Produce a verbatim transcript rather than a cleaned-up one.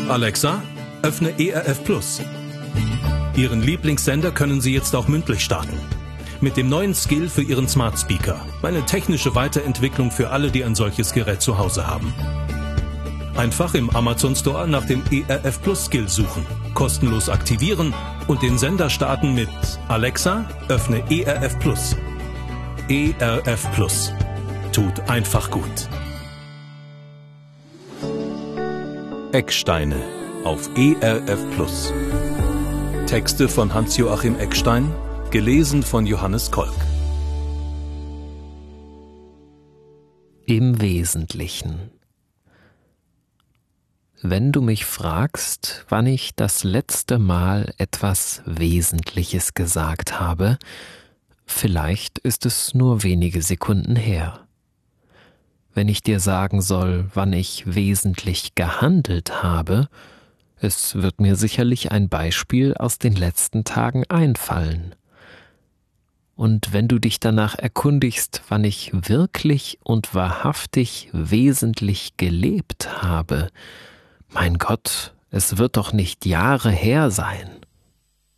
Alexa, öffne E R F Plus. Ihren Lieblingssender können Sie jetzt auch mündlich starten. Mit dem neuen Skill für Ihren Smart Speaker. Eine technische Weiterentwicklung für alle, die ein solches Gerät zu Hause haben. Einfach im Amazon Store nach dem E R F Plus Skill suchen, kostenlos aktivieren und den Sender starten mit Alexa, öffne E R F Plus. E R F Plus. Tut einfach gut. Ecksteine auf E R F Plus. Texte von Hans-Joachim Eckstein, gelesen von Johannes Kolk. Im Wesentlichen. Wenn du mich fragst, wann ich das letzte Mal etwas Wesentliches gesagt habe, vielleicht ist es nur wenige Sekunden her. Wenn ich dir sagen soll, wann ich wesentlich gehandelt habe, es wird mir sicherlich ein Beispiel aus den letzten Tagen einfallen. Und wenn du dich danach erkundigst, wann ich wirklich und wahrhaftig wesentlich gelebt habe, mein Gott, es wird doch nicht Jahre her sein.